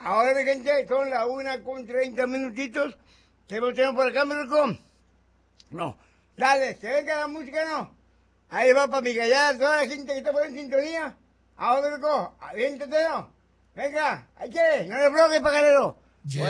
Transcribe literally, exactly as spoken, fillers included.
Ahora, mi gente, son las una con treinta minutitos. ¿Se voltean por acá, Mirko? No. Dale, ¿se venga la música, no? Ahí va para mi callada, toda la gente que está por en sintonía. Ahora, Mirko, aviéntate, ¿no? Venga, hay que, no le bloques, pajarero.